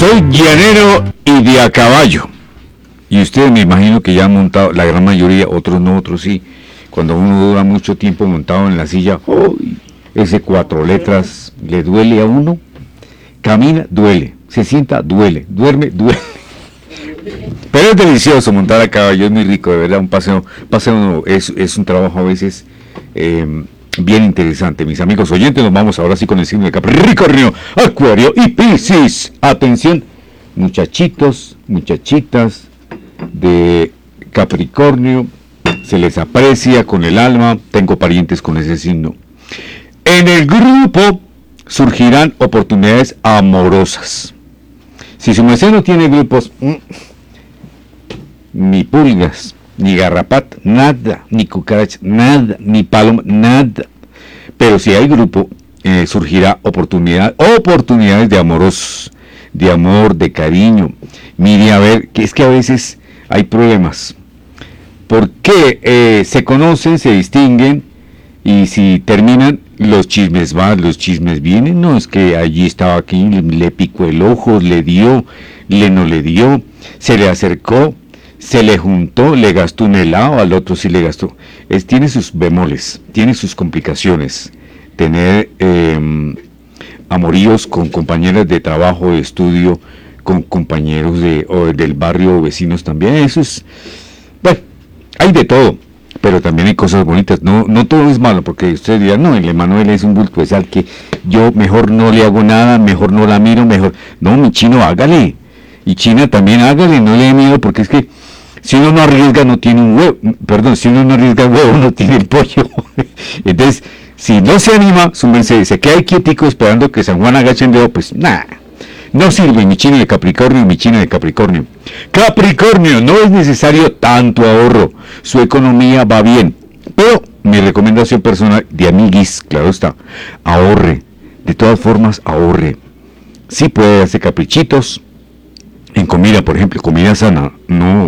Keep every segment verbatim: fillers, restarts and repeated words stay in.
Soy llanero y de a caballo. Y ustedes me imagino que ya han montado, la gran mayoría, otros no, otros sí. Cuando uno dura mucho tiempo montado en la silla, ¡oh! Ese cuatro letras le duele a uno. Camina, duele. Se sienta, duele. Duerme, duele. Pero es delicioso montar a caballo, es muy rico, de verdad. Un paseo, paseo es, es un trabajo a veces eh, bien interesante. Mis amigos oyentes, nos vamos ahora sí con el signo de Capricornio, Acuario y Piscis. Atención, muchachitos, muchachitas de Capricornio, se les aprecia con el alma. Tengo parientes con ese signo. En el grupo surgirán oportunidades amorosas. Si su merced no tiene grupos, mmm, ni pulgas, ni garrapata, nada, ni cucaracha, nada, ni paloma, nada. Pero si hay grupo, eh, surgirá oportunidad, oportunidades de amorosos, de amor, de cariño. Mire, a ver, que es que a veces hay problemas. ¿Por qué eh, se conocen, se distinguen, y si terminan, los chismes van, los chismes vienen? No, es que allí estaba aquí, le, le picó el ojo, le dio, le no le dio, se le acercó, se le juntó, le gastó un helado, al otro sí le gastó. Es, tiene sus bemoles, tiene sus complicaciones. Tener eh, amoríos con compañeras de trabajo, de estudio, con compañeros de, o del barrio o vecinos también, eso es, bueno, hay de todo. Pero también hay cosas bonitas, no no todo es malo, porque ustedes dirán, no, el Emanuel es un bulto, es al que yo mejor no le hago nada, mejor no la miro, mejor, no, mi chino, hágale, y China también hágale, no le dé miedo, porque es que si uno no arriesga no tiene un huevo, perdón, si uno no arriesga el huevo no tiene el pollo. Entonces, si no se anima, su merced se queda ahí quietico esperando que San Juan agache el dedo, pues nada. No sirve mi chino de Capricornio, mi china de Capricornio. Capricornio, no es necesario tanto ahorro. Su economía va bien. Pero mi recomendación personal de amiguis, claro está, ahorre. De todas formas, ahorre. Sí puede hacer caprichitos en comida, por ejemplo, comida sana, no,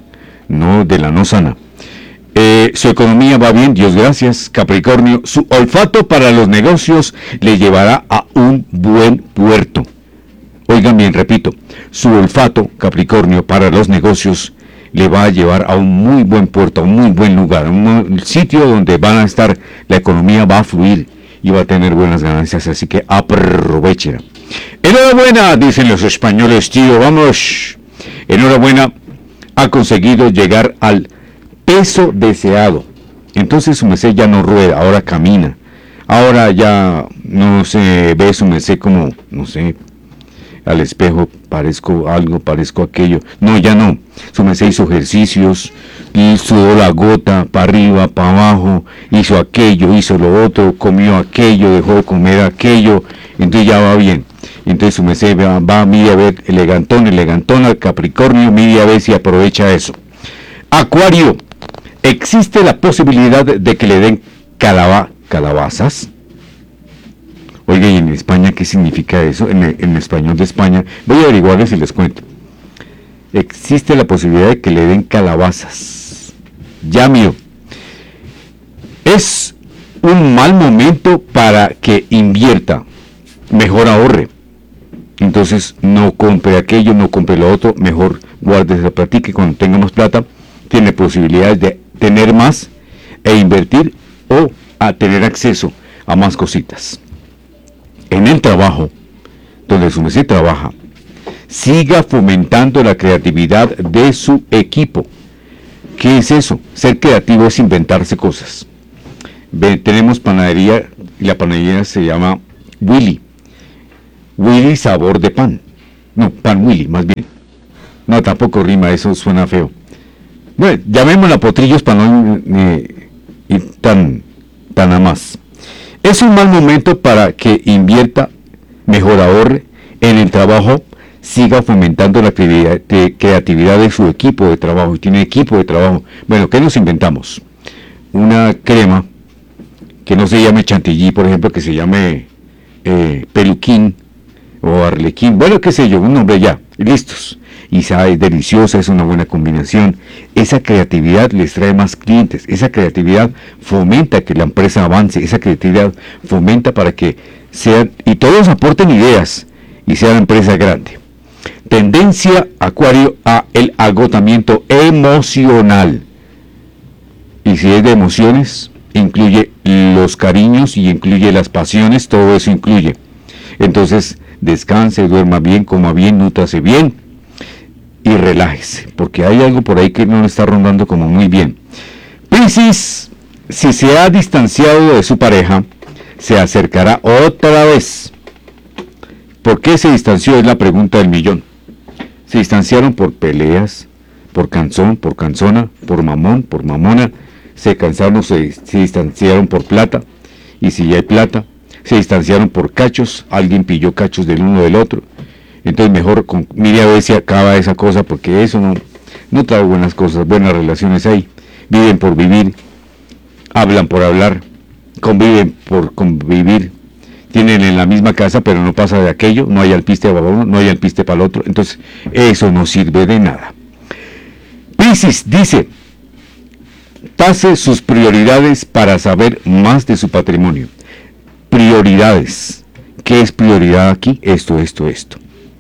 no de la no sana. Eh, su economía va bien, Dios gracias, Capricornio. Su olfato para los negocios le llevará a un buen puerto. Oigan bien, repito, su olfato, Capricornio, para los negocios le va a llevar a un muy buen puerto, a un muy buen lugar, a un sitio donde van a estar, la economía va a fluir y va a tener buenas ganancias, así que aprovechen. Enhorabuena, dicen los españoles, tío, vamos. Enhorabuena, ha conseguido llegar al peso deseado. Entonces su merced ya no rueda, ahora camina. Ahora ya no se ve su merced como, no sé, al espejo, parezco algo, parezco aquello. No, ya no. Su merced hizo ejercicios, y sudó la gota, para arriba, para abajo, hizo aquello, hizo lo otro, comió aquello, dejó de comer aquello, entonces ya va bien. Entonces su merced va, va mire a ver, elegantón, elegantón al Capricornio, mire a ver si aprovecha eso. Acuario, ¿existe la posibilidad de que le den calaba, calabazas? Oiga, ¿y en España qué significa eso? En, en español de España, voy a averiguarles y les cuento. Existe la posibilidad de que le den calabazas. Ya mío. Es un mal momento para que invierta. Mejor ahorre. Entonces no compre aquello, no compre lo otro, mejor guárdese la plata, que cuando tenga más plata, tiene posibilidades de tener más e invertir o a tener acceso a más cositas. En el trabajo, donde su merced trabaja, siga fomentando la creatividad de su equipo. ¿Qué es eso? Ser creativo es inventarse cosas. Ve, tenemos panadería, y la panadería se llama Willy. Willy sabor de pan. No, pan Willy, más bien. No, tampoco rima, eso suena feo. Bueno, llamémosla potrillos para no eh, ir tan, tan a más. Es un mal momento para que invierta, mejor ahorre, en el trabajo, siga fomentando la creatividad de su equipo de trabajo. Y tiene equipo de trabajo. Bueno, ¿qué nos inventamos? Una crema que no se llame chantilly, por ejemplo, que se llame eh, peluquín o arlequín. Bueno, qué sé yo, un nombre ya. Listos. Y sabe, es deliciosa, es una buena combinación. Esa creatividad les trae más clientes, esa creatividad fomenta que la empresa avance, esa creatividad fomenta para que sean, y todos aporten ideas, y sea la empresa grande. Tendencia, Acuario, a el agotamiento emocional. Y si es de emociones, incluye los cariños y incluye las pasiones, todo eso incluye. Entonces, descanse, duerma bien, coma bien, nútrase bien y relájese, porque hay algo por ahí que no le está rondando como muy bien. Piscis, si se ha distanciado de su pareja, se acercará otra vez. ¿Por qué se distanció? Es la pregunta del millón. Se distanciaron por peleas, por canzón, por canzona, por mamón, por mamona. Se cansaron, se, se distanciaron por plata. Y si ya hay plata, se distanciaron por cachos. Alguien pilló cachos del uno del otro. Entonces mejor con, mire a ver si acaba esa cosa, porque eso no, no trae buenas cosas, buenas relaciones ahí. Viven por vivir, hablan por hablar, conviven por convivir. Tienen en la misma casa, pero no pasa de aquello, no hay alpiste para uno, no hay alpiste para el otro, entonces eso no sirve de nada. Piscis dice, tase sus prioridades para saber más de su patrimonio. Prioridades. ¿Qué es prioridad aquí? Esto, esto, esto.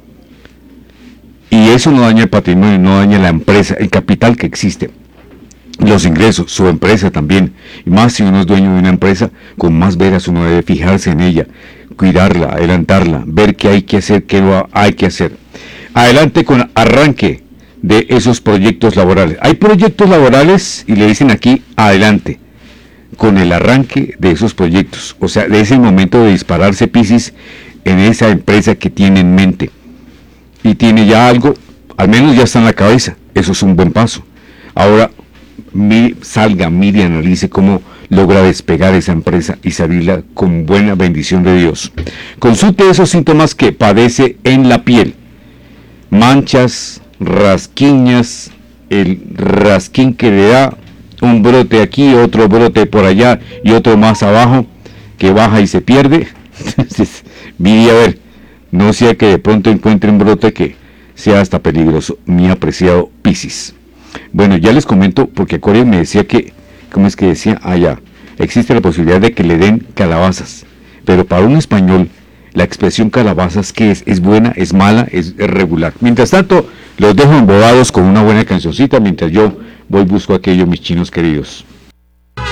Y eso no daña el patrimonio, no daña la empresa, el capital que existe. Los ingresos, su empresa también, y más si uno es dueño de una empresa, con más veras uno debe fijarse en ella, cuidarla, adelantarla, ver qué hay que hacer, qué no hay que hacer. Adelante con arranque de esos proyectos laborales. Hay proyectos laborales y le dicen aquí adelante, con el arranque de esos proyectos, o sea, de ese momento de dispararse Piscis en esa empresa que tiene en mente, y tiene ya algo, al menos ya está en la cabeza, eso es un buen paso. Ahora, Mire, salga, mire, analice cómo logra despegar esa empresa y salirla con buena bendición de Dios. Consulte esos síntomas que padece en la piel: manchas, rasquiñas, el rasquín que le da, un brote aquí, otro brote por allá y otro más abajo que baja y se pierde. Entonces, mire a ver, no sea que de pronto encuentre un brote que sea hasta peligroso, mi apreciado Piscis. Bueno, ya les comento, porque Acuario me decía que, ¿cómo es que decía? Ah, ya, existe la posibilidad de que le den calabazas, pero para un español, la expresión calabazas, ¿qué es? ¿Es buena? ¿Es mala? ¿Es, es regular? Mientras tanto, los dejo embobados con una buena cancioncita, mientras yo voy busco aquello, mis chinos queridos.